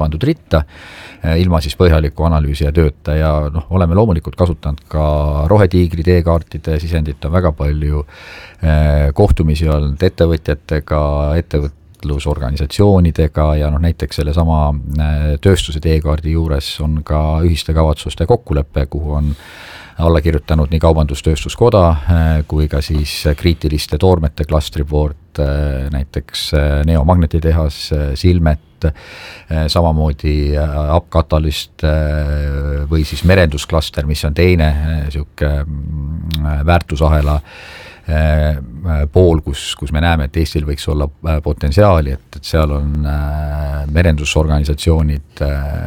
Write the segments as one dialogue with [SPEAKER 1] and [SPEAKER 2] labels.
[SPEAKER 1] pandud ritta, ilma siis põhjaliku analüüsi ja tööta ja oleme loomulikult kasutanud ka rohetiigri teekaartide sisendit, on väga palju kohtumisi olnud ettevõtjatega, ettevõtlusorganisatsioonidega ja näiteks selle sama tööstuse teekaardi juures on ka ühiste kavatsuste kokkulepe, kuhu on alla kirjutanud nii Kaubandus-Tööstuskoda kui ka siis kriitiliste toormete klastri poolt, näiteks neomagnetitehas, Silmet, samamoodi Upcatalist või siis merendusklaster, mis on teine siuke väärtusahela pool, kus me näeme, et Eestil võiks olla potentsiaali, et seal on merendusorganisatsioonid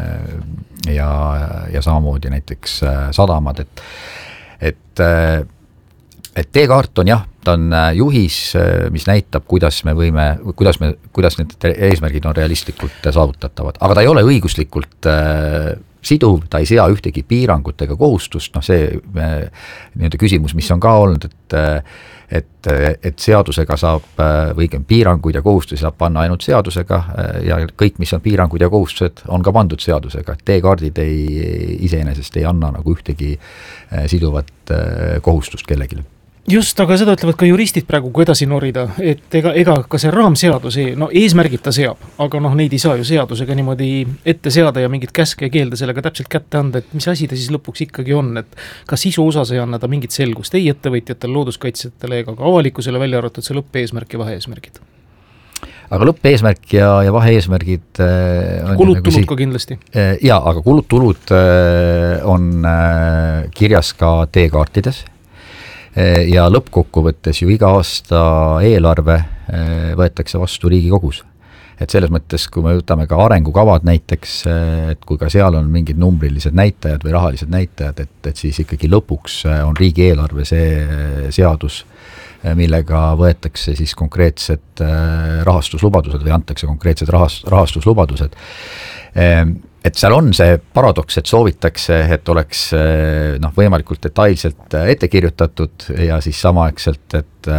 [SPEAKER 1] ja samamoodi näiteks sadamad, et teekaart on ta on juhis, mis näitab, kuidas need eesmärgid on realistlikult saavutatavad, aga ta ei ole õiguslikult siduv, ta ei sea ühtegi piirangut ega kohustust, see nii-öelda küsimus, mis on ka olnud, et seadusega saab või piiranguid ja kohustusi saab panna ainult seadusega ja kõik, mis on piirangud ja kohustused, on ka pandud seadusega, et teekaardid iseenesest ei anna nagu ühtegi siduvat kohustust kellelegi.
[SPEAKER 2] Just, aga seda ütlevad ka juristid praegu, kui edasi norida, et ega ka see raamseadus eesmärgid ta seab, aga neid ei saa ju seadusega niimoodi ette seada ja mingit käske ja keelde sellega täpselt kätte anda, et mis asi ta siis lõpuks ikkagi on, et ka sisu osas ei anna ta mingit selgust ei ettevõtjatele, looduskaitsjatele ega ka avalikkusele, välja arvatud see lõppeesmärk ja vaheeesmärgid.
[SPEAKER 1] Aga lõppeesmärk ja vaheeesmärgid on
[SPEAKER 2] kulud-tulud ka kindlasti.
[SPEAKER 1] Jaa, aga kulud-tulud on kirjas ka teekaartides ja lõppkokkuvõttes ju iga aasta eelarve võetakse vastu Riigikogus. Et selles mõttes, kui me võtame ka arengukavad näiteks, et kui ka seal on mingid numbrilised näitajad või rahalised näitajad, et siis ikkagi lõpuks on riigieelarve see seadus, millega võetakse siis konkreetsed rahastuslubadused või antakse konkreetsed rahastuslubadused. Et seal on see paradoks, et soovitakse, et oleks võimalikult detailselt ette kirjutatud ja siis samaaegselt,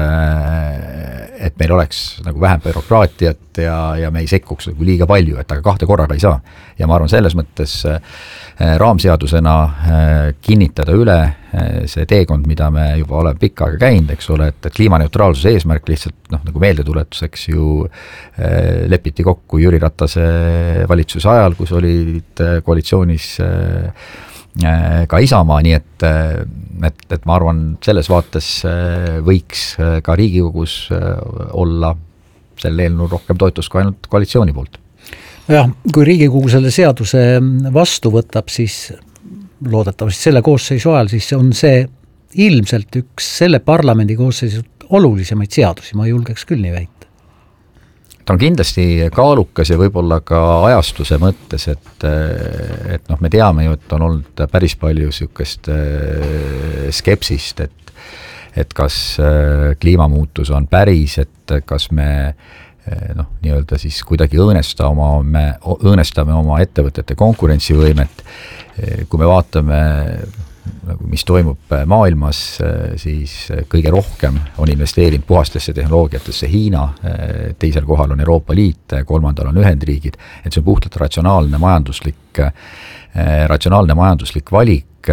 [SPEAKER 1] et meil oleks nagu vähem bürokraatiat ja me ei sekkuks nagu liiga palju, et aga kahte korraga ei saa. Ja ma arvan, selles mõttes raamseadusena kinnitada üle see teekond, mida me juba oleme pikka aega käinud, eks ole, et kliimaneutraalsuse eesmärk lihtsalt nagu meeldetuletuseks ju lepiti kokku Jüri Ratase valitsuse ajal, kus olid koalitsioonis ka Isamaa, nii et ma arvan, selles vaates võiks ka Riigikogus olla selle eelnõu rohkem toetust kui ainult koalitsiooni poolt.
[SPEAKER 3] Jah, kui Riigikogu selle seaduse vastu võtab, siis loodetavasti selle koosseisu ajal, siis on see ilmselt üks selle parlamendi koosseisu olulisemaid seadusi, ma julgeks küll nii väita.
[SPEAKER 1] Ta on kindlasti kaalukas ja võib-olla ka ajastuse mõttes, et me teame ju, et on olnud päris palju sükest skepsist, et kas kliimamuutus on päris, et kas me nii-öelda siis kuidagi õõnestame oma ettevõtete konkurentsivõimet. Kui me vaatame, mis toimub maailmas, siis kõige rohkem on investeerinud puhastesse tehnoloogiatesse Hiina, teisel kohal on Euroopa Liit, kolmandal on Ühendriigid, et see on puhtalt ratsionaalne majanduslik valik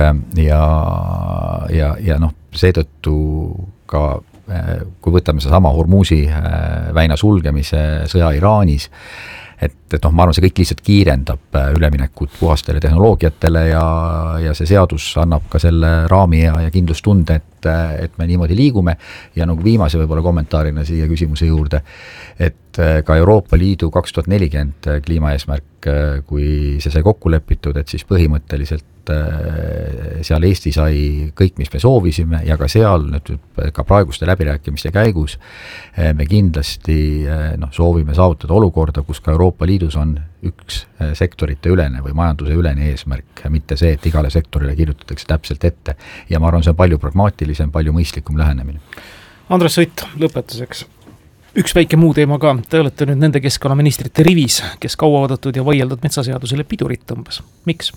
[SPEAKER 1] ja seetõttu ka kui võtame see sama Hormuzi väina sulgemise sõja Iraanis, et ma arvan, see kõik lihtsalt kiirendab üleminekut puhastele tehnoloogiatele ja see seadus annab ka selle raami ja kindlustunde, et me niimoodi liigume ja nagu viimase võib-olla kommentaarina siia küsimuse juurde, et ka Euroopa Liidu 2040 kliimaeesmärk, kui see sai kokku lepitud, et siis põhimõtteliselt seal Eesti sai kõik, mis me soovisime ja ka seal ka praeguste läbirääkimiste käigus me kindlasti soovime saavutada olukorda, kus ka Euroopa Liidus on üks sektorite ülene või majanduse ülene eesmärk, mitte see, et igale sektorile kirjutatakse täpselt ette ja ma arvan, see on palju pragmaatilisem, palju mõistlikum lähenemine.
[SPEAKER 2] Andres Sõit, lõpetuseks. Üks väike muu teema ka, te olete nüüd nende keskkonnaministrite rivis, kes kaua oodatud ja vaieldud metsaseadusele pidurit tõmbas. Miks?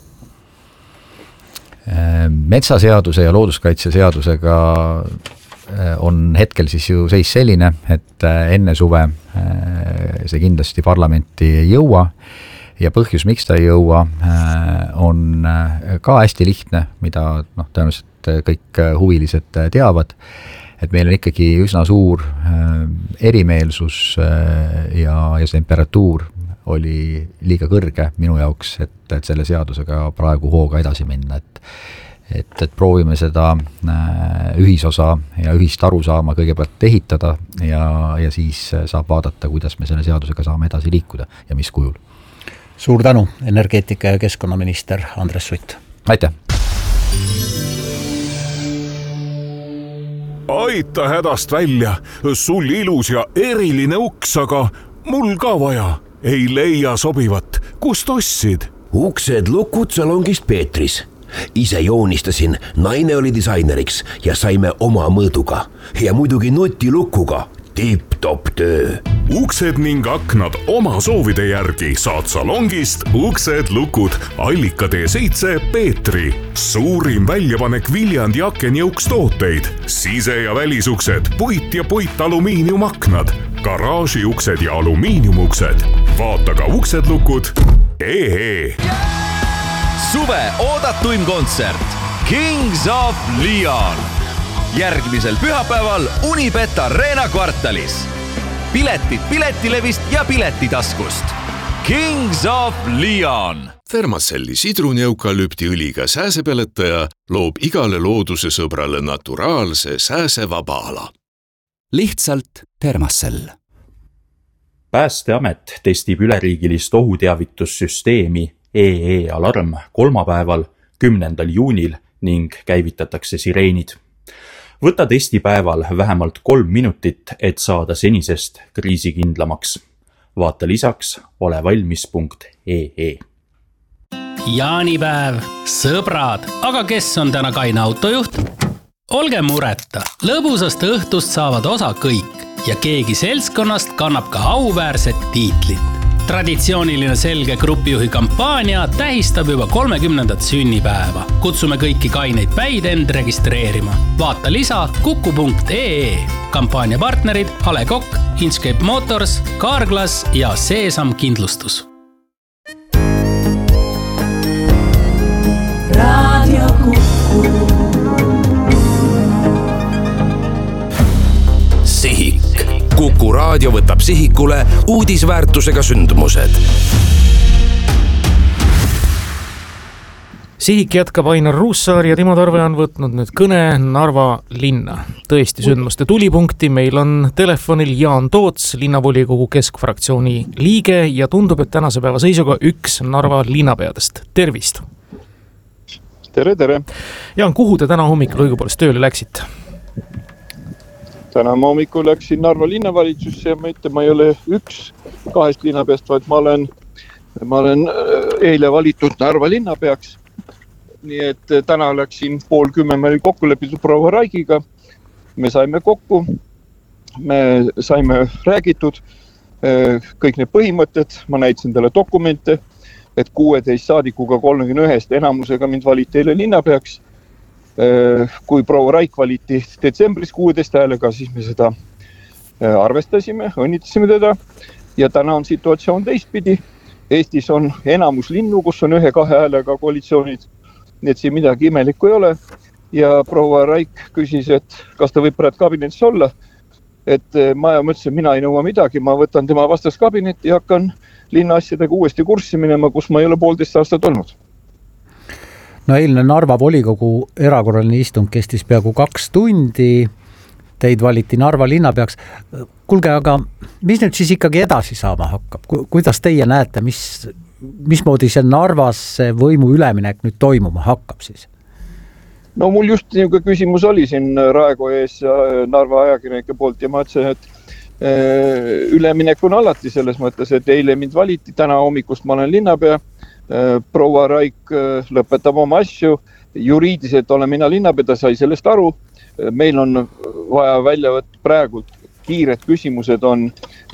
[SPEAKER 1] Metsaseaduse ja looduskaitseseadusega on hetkel siis ju seis selline, et enne suve see kindlasti parlamenti ei jõua ja põhjus, miks ta ei jõua, on ka hästi lihtne, mida tõenäoliselt kõik huvilised teavad, et meil on ikkagi üsna suur erimeelsus ja see temperatuur oli liiga kõrge minu jaoks, et selle seadusega praegu hooga edasi minna, et proovime seda ühisosa ja ühist arusaama kõigepealt ehitada ja siis saab vaadata, kuidas me selle seadusega saame edasi liikuda ja mis kujul.
[SPEAKER 3] Suur tänu, energeetika- ja keskkonnaminister Andres Sutt.
[SPEAKER 1] Aitäh!
[SPEAKER 4] Aita hädast välja, sul ilus ja eriline uks, aga mul ka vaja. Ei leia sobivat, kust ostsid?
[SPEAKER 5] Uksed lukud salongist Peetris. Ise joonistasin, naine oli disaineriks ja saime oma mõõduga. Ja muidugi nutilukuga. Tipp-top töö.
[SPEAKER 4] Uksed ning aknad oma soovide järgi saad salongist Uksed lukud Allika T7 Peetri. Suurim väljapanek Viljandi aken- ja ukstooteid. Sise- ja välisuksed, puit- ja puitalumiiniumaknad, garaažiuksed ja alumiiniumuksed. Vaata ka Uksed lukud.
[SPEAKER 6] Suve oodatuim kontsert Kings of Leon. Järgmisel pühapäeval Unibet Arena kvartalis. Piletid Piletilevist ja Piletitaskust. Kings of Leon.
[SPEAKER 7] Thermacelli sidruni-eukalüptiõliga sääsepeletaja loob igale looduse sõbrale naturaalse sääsevaba ala.
[SPEAKER 8] Lihtsalt Thermacell.
[SPEAKER 9] Päästeamet testib üleriigilist ohuteavitussüsteemi EE-alarm kolmapäeval 10. juunil ning käivitatakse sireenid. Võta testipäeval vähemalt 3 minutit, et saada senisest kriisikindlamaks. Vaata lisaks olevalmis.ee.
[SPEAKER 10] Jaanipäev, sõbrad, aga kes on täna kaine autojuht? Olge mureta, lõbusast õhtust saavad osa kõik ja keegi seltskonnast kannab ka auväärset tiitlit. Traditsiooniline selge grupijuhi kampaania tähistab juba 30. sünnipäeva. Kutsume kõiki kaineid päid end registreerima. Vaata lisa kuku.ee. Kampaania partnerid Hale Kokk, Inchcape Motors, Carglass ja Seesam Kindlustus.
[SPEAKER 11] Radio Kuku.
[SPEAKER 5] Sihik. Kuku raadio võtab sihikule uudisväärtusega sündmused.
[SPEAKER 2] Sihik jätkab Ainar Ruussaar ja Timo Tarve on võtnud nüüd kõne Narva linna. Tõesti sündmuste tulipunkti. Meil on telefonil Jaan Toots, linnavolikogu keskfraktsiooni liige ja tundub, et tänase päeva seisuga üks Narva linnapeadest. Tervist!
[SPEAKER 12] Tere, tere!
[SPEAKER 2] Jaan, kuhu te täna hommikul õigupoolest tööle läksite?
[SPEAKER 12] Täna ma hommikul läksin Narva linnavalitsusse ja ma ei ole üks 2 linnapeast, vaid ma olen eile valitud Narva linnapeaks. Nii et täna läksin 9:30, me oli kokku lepitud proua Raigiga. Me saime kokku, me saime räägitud kõik need põhimõtted, ma näitasin talle dokumente, et 16 saadikuga 31 enamusega mind valiti eile linnapeaks. Kui proua Raik valiti detsembris 16 häälega, siis me seda arvestasime, õnnitasime teda ja täna on situatsioon teistpidi. Eestis on enamus linnu, kus on 1-2 häälega koalitsioonid, nii et siin midagi imelikku ei ole ja proua Raik küsis, et kas ta võib praegu kabinetis olla, et ma mõtlesin, mina ei nõua midagi, ma võtan tema vastas kabinetti ja hakkan linna asjadega uuesti kurssi minema, kus ma ei ole 1,5 aastat olnud.
[SPEAKER 3] No eilne Narva volikogu erakorraline istung kestis peaaegu 2 tundi, teid valiti Narva linnapeaks. Kuulge, aga mis nüüd siis ikkagi edasi saama hakkab? Kuidas teie näete, mismoodi see Narvas võimu üleminek nüüd toimuma hakkab siis?
[SPEAKER 12] No mul just niisugune küsimus oli siin Raego ees Narva ajakirjanike poolt ja ma ütlesin, et üleminek on alati selles mõttes, et eile mind valiti, täna hommikust ma olen linnapea. Proua Raik lõpetab oma asju, juriidiliselt olen mina linnapea, ta sai sellest aru. Meil on vaja välja võtta praegu kiired küsimused on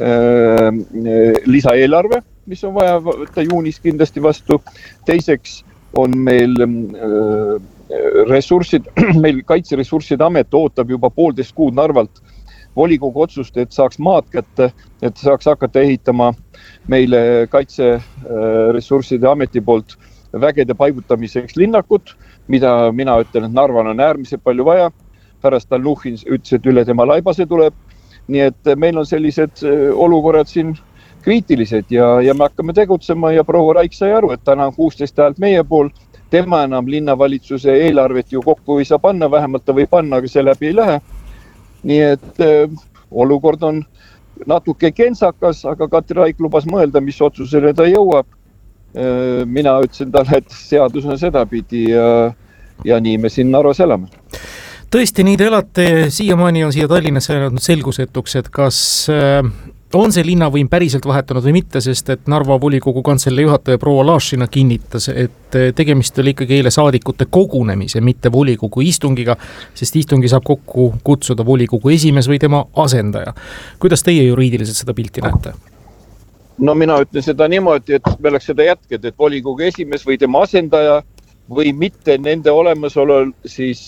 [SPEAKER 12] lisaeelarve, mis on vaja võtta juunis kindlasti vastu. Teiseks on meil ressursid, meil Kaitseressursside Amet ootab juba 1,5 kuud Narvalt volikogu otsust, et saaks maad kätte, et saaks hakata ehitama meile Kaitseressursside Ameti poolt vägede paigutamiseks linnakut, mida mina ütlen, et Narval on äärmiselt palju vaja. Pärast Stalnuhhin ütles, et üle tema laibase tuleb. Nii et meil on sellised olukorrad siin kriitilised ja me hakkame tegutsema ja proua Raik sai aru, et täna on 16 häält meie pool. Tema enam linnavalitsuse eelarvet ju kokku ei saa panna, vähemalt ta võib panna, aga see läbi ei lähe. Nii et olukord on natuke kentsakas, aga Katri Raik lubas mõelda, mis otsusele ta jõuab. Mina ütlesin talle, et seadus on sedapidi ja nii me siin Narvas elame.
[SPEAKER 2] Tõesti, nii te elate, siiamaani on siia Tallinnasse jäänud selgusetuks, et kas on see linnavõim päriselt vahetanud või mitte, sest et Narva volikogu kantselei juhataja proua Lašina kinnitas, et tegemist oli ikkagi eile saadikute kogunemise, mitte volikogu istungiga, sest istungi saab kokku kutsuda volikogu esimees või tema asendaja. Kuidas teie juriidiliselt seda pilti näete?
[SPEAKER 12] No mina ütlen seda niimoodi, et me oleks seda jätked, et volikogu esimees või tema asendaja või mitte nende olemasolul siis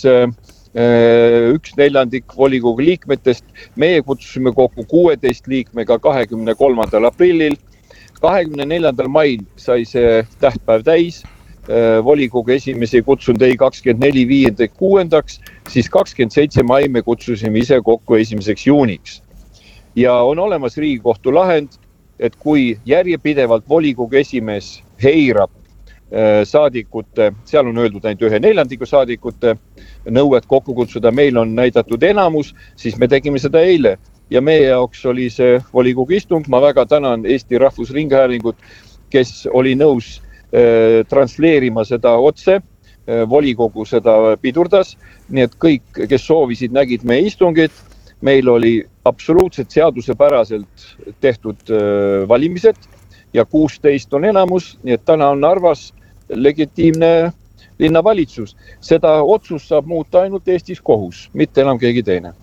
[SPEAKER 12] 1/4 volikogu liikmetest. Meie kutsusime kokku 16 liikmega 23. aprillil. 24. mail sai see tähtpäev täis. Volikogu esimees ei kutsunud ei 24. 5. 6. Siis 27. mai me kutsusime ise kokku 1. juuniks. Ja on olemas Riigikohtu lahend, et kui järjepidevalt volikogu esimees heirab saadikute, seal on öeldud ainult 1/4 saadikute nõuet kokku kutsuda, meil on näidatud enamus, siis me tegime seda eile. Ja meie jaoks oli see volikogu istung, ma väga tänan Eesti Rahvusringhäälingut, kes oli nõus transleerima seda otse, volikogu seda pidurdas, nii et kõik, kes soovisid, nägid meie istungit. Meil oli absoluutselt seadusepäraselt tehtud valimised ja 16 on enamus, nii et täna on Narvas legitiimne linnavalitsus. Seda otsust saab muuta ainult Eestis kohus, mitte enam keegi teine.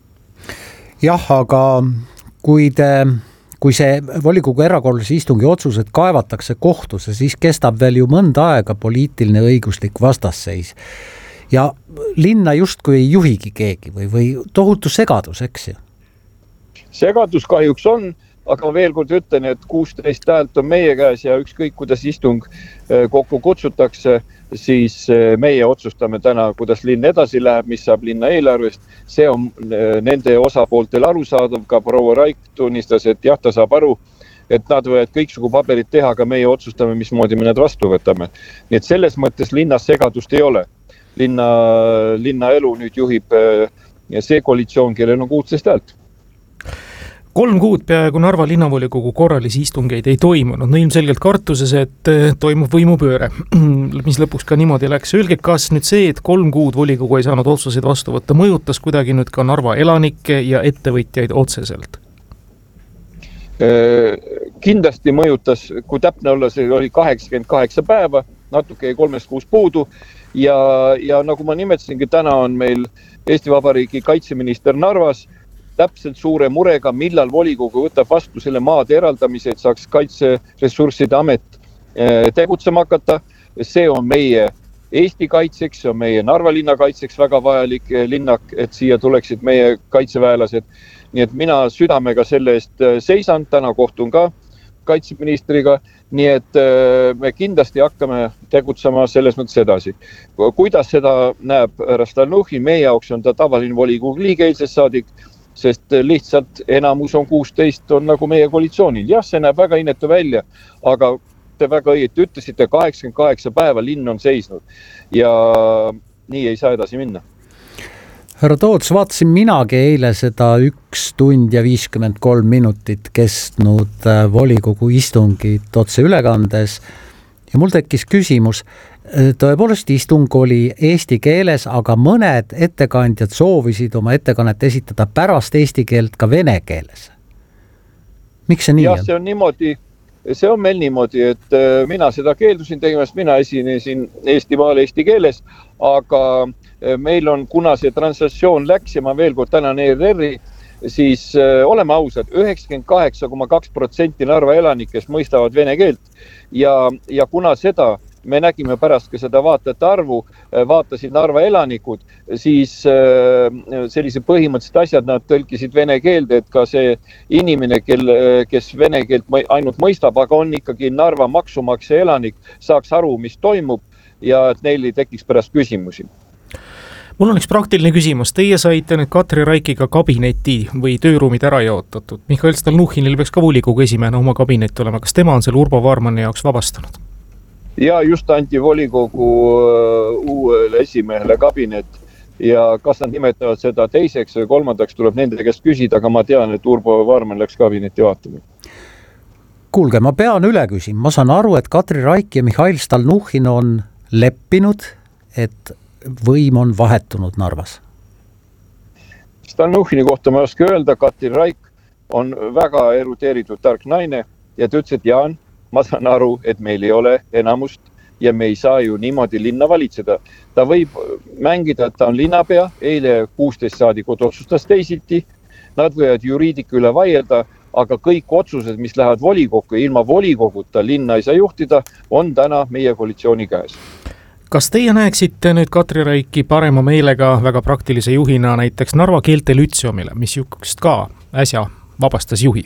[SPEAKER 3] Jah, aga kui see volikogu erakorralise istungi otsused kaevatakse kohtusse, siis kestab veel ju mõnda aega poliitiline õiguslik vastasseis. Ja linna justkui ei juhigi keegi või tohutu segadus, eks ju?
[SPEAKER 12] Segadus kahjuks on, aga ma veel kord ütlen, et 16 häält on meie käes ja ükskõik kuidas istung kokku kutsutakse, siis meie otsustame täna, kuidas linn edasi läheb, mis saab linna eelarvest. See on nende osapooltel arusaadav, ka proua Raik tunnistas, et jah, ta saab aru, et nad võivad kõiksugu paberid teha, aga meie otsustame, mismoodi me need vastu võtame. Nii et selles mõttes linnas segadust ei ole. Linna elu nüüd juhib see koalitsioon, kellel on 16 häält.
[SPEAKER 2] 3 kuud peaaegu Narva linnavolikogu korralisi istungeid ei toimunud. No ilmselgelt kartuses, et toimub võimupööre, mis lõpuks ka niimoodi läks. Öelge, kas nüüd see, et 3 kuud volikogu ei saanud otsuseid vastu võtta, mõjutas kuidagi nüüd ka Narva elanikke ja ettevõtjaid otseselt?
[SPEAKER 12] Kindlasti mõjutas, kui täpne olla, see oli 88 päeva, natuke 3 kuus puudu. Ja nagu ma nimetasingi, täna on meil Eesti Vabariigi kaitseminister Narvas täpselt suure murega, millal volikogu võtab vastu selle maade eraldamise, et saaks Kaitseressursside Amet tegutsema hakata. See on meie Eesti kaitseks, see on meie Narva linna kaitseks väga vajalik linnak, et siia tuleksid meie kaitseväelased. Nii et mina südamega selle eest seisan, täna kohtun ka kaitseministriga, nii et me kindlasti hakkame tegutsema selles mõttes edasi. Kuidas seda näeb härra Stalnuhhin, meie jaoks on ta tavaline volikogu liige eilsest saadik, sest lihtsalt enamus on 16, on nagu meie koalitsioonil. Jah, see näeb väga inetu välja, aga te väga õieti ütlesite, 88 päeva linn on seisnud ja nii ei saa edasi minna.
[SPEAKER 3] Härra Toots, vaatasin minagi eile seda 1 tund ja 53 minutit kestnud volikogu istungit otse ülekandes ja mul tekkis küsimus, tõepoolest istung oli eesti keeles, aga mõned ettekandjad soovisid oma ettekannet esitada pärast eesti keelt ka vene keeles. Miks see nii on?
[SPEAKER 12] Jah, see on niimoodi. See on meil niimoodi, et mina seda keeldusin tegemast, mina esinesin Eestimaal eesti keeles, aga meil on, kuna see translatsioon läks ja ma veel kord tänan ERR-i, siis oleme ausad, 98,2% Narva elanikest mõistavad vene keelt ja kuna seda me nägime pärast ka seda vaatajate arvu, vaatasid Narva elanikud, siis sellise põhimõttelised asjad nad tõlkisid vene keelde, et ka see inimene, kes vene keelt ainult mõistab, aga on ikkagi Narva maksumaksja elanik, saaks aru, mis toimub ja et neil ei tekiks pärast küsimusi.
[SPEAKER 2] Mul on üks praktiline küsimus. Teie saite nüüd Katri Raikiga kabineti või tööruumid ära jaotatud. Mihhail Stalnuhhinil peaks ka volikogu esimehena oma kabinet olema. Kas tema on selle Urbo Vaarmanni jaoks vabastanud?
[SPEAKER 12] Ja just anti volikogu uuele esimehele kabinet ja kas nad nimetavad seda teiseks või kolmandaks tuleb nende käest küsida, aga ma tean, et Urbo Vaarmann läks kabineti vaatama.
[SPEAKER 3] Kuulge, ma pean üle küsima. Ma saan aru, et Katri Raik ja Mihhail Stalnuhhin on leppinud, et võim on vahetunud Narvas.
[SPEAKER 12] Stalnuhhini kohta ma ei oska öelda, Katri Raik on väga eruteeritud tark naine ja ta ütles, et Jaan, ma saan aru, et meil ei ole enamust ja me ei saa ju niimoodi linna valitseda. Ta võib mängida, et ta on linnapea, eile 16 saadikut otsustas teisiti, nad võivad juriidika üle vaielda, aga kõik otsused, mis lähevad volikokku ja ilma volikoguta linna ei saa juhtida, on täna meie koalitsiooni käes.
[SPEAKER 2] Kas teie näeksite nüüd Katri Raiki parema meelega väga praktilise juhina näiteks Narva keelte lütseumile, mis just ka äsja vabastas juhi?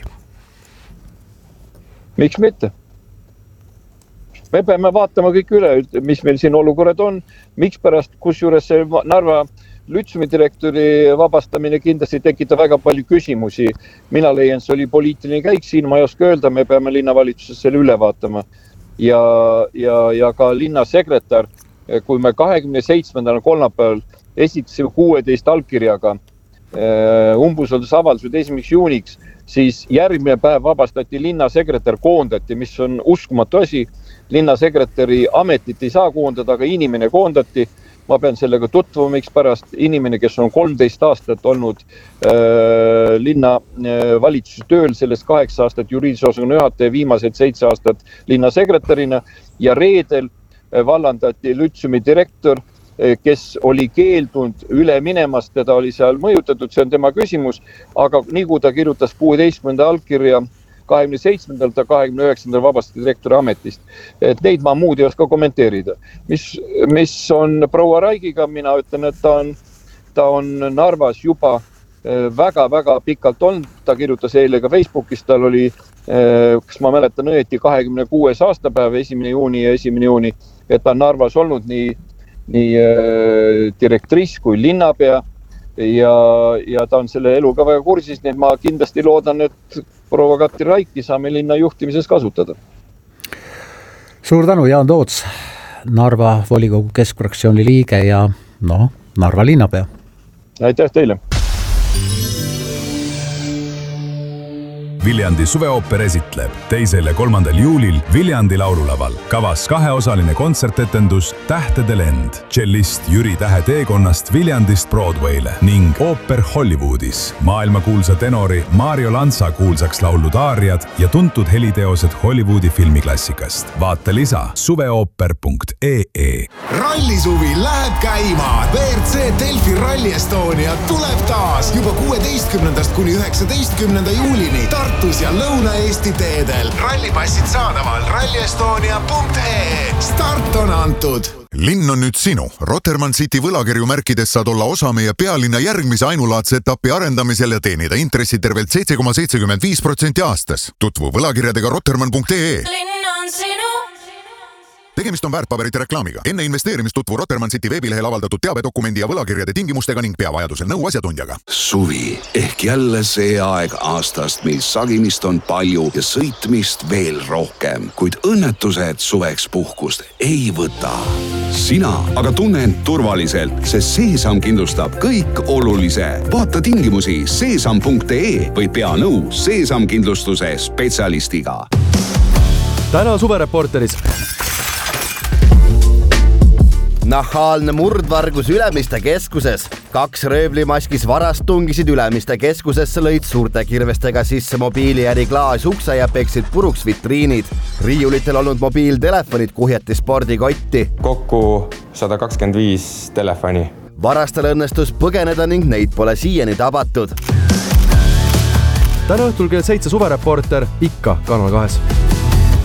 [SPEAKER 12] Miks mitte? Me peame vaatama kõik üle, mis meil siin olukorrad on, miks pärast, kusjuures see Narva lütseumi direktori vabastamine kindlasti tekitab väga palju küsimusi. Mina leian, see oli poliitiline käik siin, ma ei oska öelda, me peame linnavalitsuses selle üle vaatama. Ja ka linnasekretär, kui me 27. kolmapäeval esitasime 16 allkirjaga umbusaldusavaldused 1. juuniks, siis järgmine päev vabastati linnasekretär, koondati, mis on uskumatu asi. Linnasekretäri ametit ei saa koondada, aga inimene koondati. Ma pean sellega tutvuma, miks pärast inimene, kes on 13 aastat olnud linna valitsuse tööl, sellest 8 aastat juriidilise osakonna juhataja, viimased 7 aastat linnasekretärina ja reedel vallandati lütseumi direktor, kes oli keeldunud üle minemast, teda oli seal mõjutatud, see on tema küsimus, aga nii kui ta kirjutas 16. allkirja 27. ta 29. vabastati direktori ametist. Et neid ma muud ei oska kommenteerida. Mis on proua Raigiga, mina ütlen, et ta on Narvas juba väga-väga pikalt olnud, ta kirjutas eile ka Facebookis, tal oli, kas ma mäletan õieti, 26. aastapäev, 1. juuni ja 1. juuni, et ta on Narvas olnud nii direktriss kui linnapea ja ta on selle eluga väga kursis, nii et ma kindlasti loodan, et proua Katri Raiki saame linna juhtimises kasutada.
[SPEAKER 3] Suur tänu, Jaan Toots, Narva volikogu keskfraktsiooni liige ja Narva linnapea.
[SPEAKER 12] Aitäh teile!
[SPEAKER 13] Viljandi suveooper esitleb 2. ja 3. juulil Viljandi laululaval. Kavas 2-osaline kontsertetendus Tähtede lend, tšellist Jüri Tähe teekonnast Viljandist Broadwayle ning ooper Hollywoodis. Maailmakuulsa tenori Mario Lanza kuulsaks laulud aariad ja tuntud heliteosed Hollywoodi filmiklassikast. Vaata lisa suveooper.ee.
[SPEAKER 14] Rallisuvi läheb käima. WRC Delfi Rally Estonia tuleb taas juba 16. kuni 19. juulini Tartus ja Lõuna-Eesti teedel. Rallipassid saadaval rallyestonia.ee. Start on antud.
[SPEAKER 15] Linn on nüüd sinu. Rotermann City võlakirju märkides saad olla osa meie pealinna järgmise ainulaadse etapi arendamisel ja teenida intressi tervelt 7,75% aastas. Tutvu võlakirjadega rotermann.ee.
[SPEAKER 11] Linn on sinu.
[SPEAKER 15] Tegemist on väärtpaberite reklaamiga. Enne investeerimist tutvu Rotermann City veebilehel avaldatud teabedokumendi ja võlakirjade tingimustega ning pea vajadusel nõu asjatundjaga.
[SPEAKER 16] Suvi ehk jälle see aeg aastast, mil sagimist on palju ja sõitmist veel rohkem, kuid õnnetused suveks puhkust ei võta. Sina aga tunne end turvaliselt, sest Seesam kindlustab kõik olulise. Vaata tingimusi seesam.ee või pea nõu Seesam kindlustuse spetsialistiga.
[SPEAKER 17] Täna suvereporteris. Nahaalne murdvargus Ülemiste keskuses. 2 röövlimaskis varast tungisid Ülemiste keskusesse, lõid suurte kirvestega sisse mobiiliäri klaasukse ja peksid puruks vitriinid. Riiulitel olnud mobiiltelefonid kuhjati spordikotti.
[SPEAKER 18] Kokku 125 telefoni.
[SPEAKER 17] Varastel õnnestus põgeneda ning neid pole siiani tabatud. Täna õhtul kell 7 suvereporter ikka Kanal 2.